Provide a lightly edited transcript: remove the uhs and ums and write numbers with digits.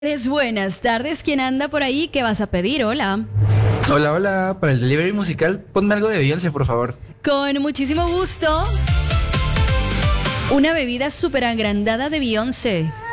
Buenas tardes, ¿quién anda por ahí? ¿Qué vas a pedir? Hola. Hola, hola, para el delivery musical, ponme algo de Beyoncé, por favor. Con muchísimo gusto. Una bebida súper agrandada de Beyoncé.